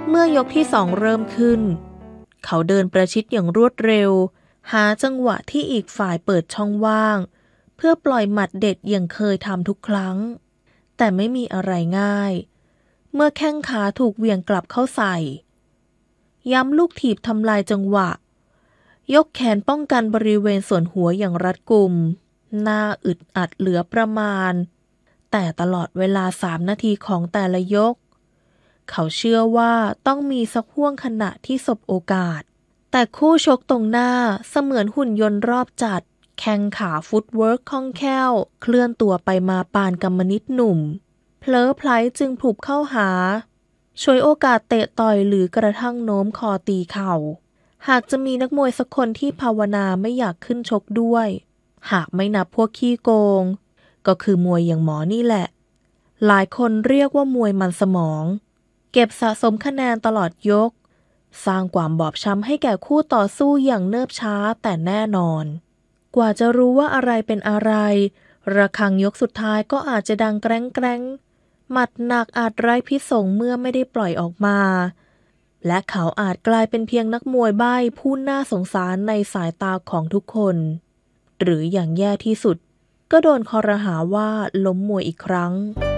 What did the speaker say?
เมื่อยกที่2เริ่มขึ้นเขาเดินประชิดอย่างรวดเร็วหาจังหวะที่อีกฝ่ายเปิดช่องว่างเพื่อปล่อยหมัดเด็ดอย่างเคยทำทุกครั้งแต่ไม่มีอะไรง่ายเมื่อแข้งขาถูกเหวี่ยงกลับเข้าใส่ย้ำลูกถีบทำลายจังหวะยกแขนป้องกันบริเวณส่วนหัวอย่างรัดกุมหน้าอึดอัดเหลือประมาณแต่ตลอดเวลา3 นาทีของแต่ละยกเขาเชื่อว่าต้องมีสักห่วงขณะที่สบโอกาสแต่คู่ชกตรงหน้าเสมือนหุ่นยนต์รอบจัดแข้งขาฟุตเวิร์กคล่องแคล่วเคลื่อนตัวไปมาปานกำมนิดหนุ่มเผลอไพลจึงผุบเข้าหาช่วยโอกาสเตะต่อยหรือกระทั่งโน้มคอตีเข่าหากจะมีนักมวยสักคนที่ภาวนาไม่อยากขึ้นชกด้วยหากไม่นับพวกขี้โกงก็คือมวยอย่างหมอนี่แหละหลายคนเรียกว่ามวยมันสมองเก็บสะสมคะแนนตลอดยกสร้างความบอบช้ำให้แก่คู่ต่อสู้อย่างเนิบช้าแต่แน่นอนกว่าจะรู้ว่าอะไรเป็นอะไรระฆังยกสุดท้ายก็อาจจะดังแกร้งหมัดหนักอาจไร้พิษสงเมื่อไม่ได้ปล่อยออกมาและเขาอาจกลายเป็นเพียงนักมวยใบ้ผู้น่าสงสารในสายตาของทุกคนหรืออย่างแย่ที่สุดก็โดนคอรหาว่าล้มมวยอีกครั้ง